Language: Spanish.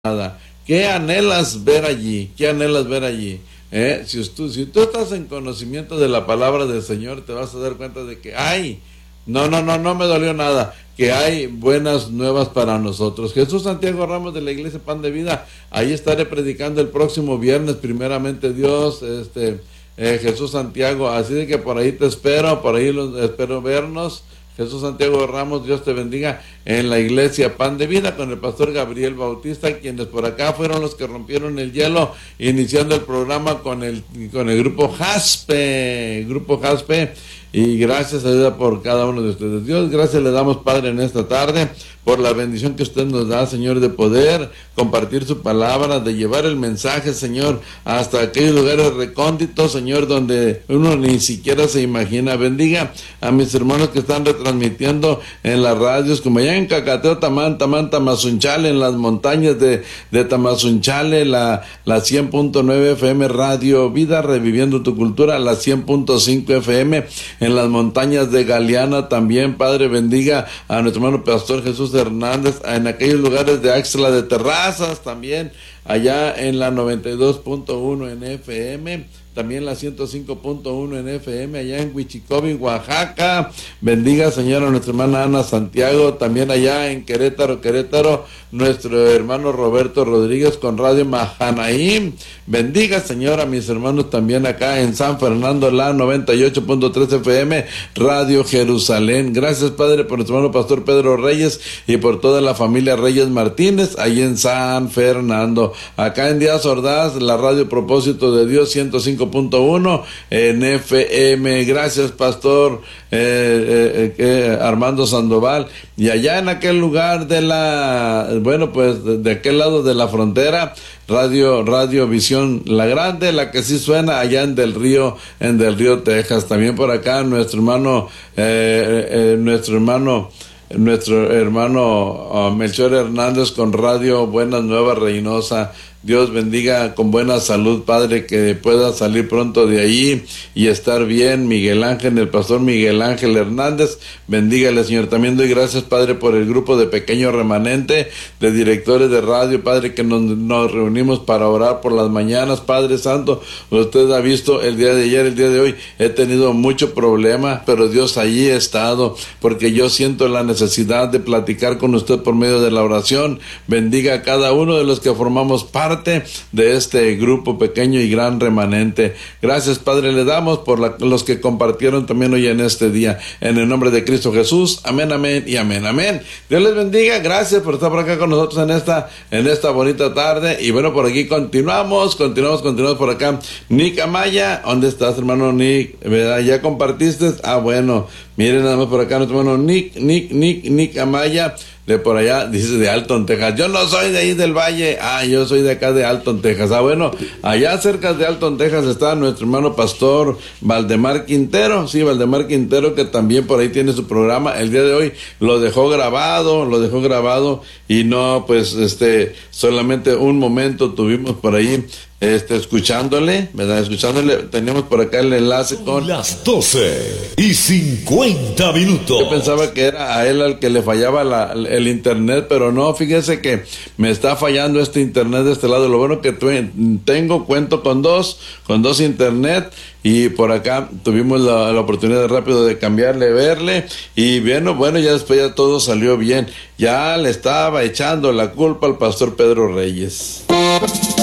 nada. ¿Qué anhelas ver allí? ¿Qué anhelas ver allí? Si tú estás en conocimiento de la palabra del Señor, te vas a dar cuenta de que no me dolió nada, que hay buenas nuevas para nosotros. Jesús Santiago Ramos de la Iglesia Pan de Vida, ahí estaré predicando el próximo viernes, primeramente Dios, Jesús Santiago, así de que por ahí te espero, espero vernos. Jesús Santiago Ramos, Dios te bendiga, en la Iglesia Pan de Vida con el pastor Gabriel Bautista, quienes por acá fueron los que rompieron el hielo, iniciando el programa con el grupo Jaspe, y gracias a Dios por cada uno de ustedes. Dios, gracias le damos, Padre, en esta tarde, por la bendición que usted nos da, Señor, de poder compartir su palabra, de llevar el mensaje, Señor, hasta aquellos lugares recónditos, Señor, donde uno ni siquiera se imagina. Bendiga a mis hermanos que están retransmitiendo en las radios, como allá en Cacateo, Tamazunchale, en las montañas de Tamazunchale, la 100.9 FM Radio Vida, reviviendo tu cultura, la 100.5 FM, en las montañas de Galeana también. Padre, bendiga a nuestro hermano Pastor Jesús Hernández, en aquellos lugares de Axla de Terrazas también, allá en la 92.1 en FM, también la 105.1 en FM, allá en Huichicobi, Oaxaca. Bendiga, Señor, a nuestra hermana Ana Santiago, también allá en Querétaro, nuestro hermano Roberto Rodríguez con Radio Mahanaim. Bendiga, Señor, a mis hermanos también acá en San Fernando, la 98.3 FM, Radio Jerusalén. Gracias, Padre, por nuestro hermano Pastor Pedro Reyes y por toda la familia Reyes Martínez, ahí en San Fernando. Acá en Díaz Ordaz, la Radio Propósito de Dios, 105.1 en FM. Gracias, Pastor Armando Sandoval. Y allá en aquel lugar de aquel lado de la frontera, Radio Visión La Grande, la que sí suena allá en Del Río, Texas. También por acá nuestro hermano Melchor Hernández con Radio Buenas Nuevas Reynosa. Dios bendiga con buena salud, Padre, que pueda salir pronto de ahí y estar bien. Miguel Ángel, el pastor Miguel Ángel Hernández, bendígale, Señor. También doy gracias, Padre, por el grupo de Pequeño Remanente de directores de radio, Padre, que nos reunimos para orar por las mañanas. Padre Santo, usted ha visto el día de ayer, el día de hoy, he tenido mucho problema, pero Dios allí ha estado, porque yo siento la necesidad de platicar con usted por medio de la oración. Bendiga a cada uno de los que formamos parte de este grupo pequeño y gran remanente. Gracias, Padre, le damos por los que compartieron también hoy en este día, en el nombre de Cristo Jesús. Amén, amén y amén, amén. Dios les bendiga. Gracias por estar por acá con nosotros en esta bonita tarde. Y bueno, por aquí continuamos por acá. Nick Amaya, ¿dónde estás, hermano Nick? ¿Verdad? ¿Ya compartiste? Bueno, miren nada más por acá nuestro hermano Nick Amaya, de por allá, dice de Alton, Texas. Yo no soy de ahí del Valle, yo soy de acá de Alton, Texas. Bueno, allá cerca de Alton, Texas está nuestro hermano pastor Valdemar Quintero, que también por ahí tiene su programa. El día de hoy lo dejó grabado, y no, pues, solamente un momento tuvimos por ahí, escuchándole, ¿verdad? Teníamos por acá el enlace con las 12:50. Yo pensaba que era a él al que le fallaba el internet, pero no, fíjese que me está fallando este internet de este lado. Lo bueno que cuento con dos internet, y por acá tuvimos la oportunidad rápido de cambiarle, verle, y bueno, ya después ya todo salió bien. Ya le estaba echando la culpa al pastor Pedro Reyes.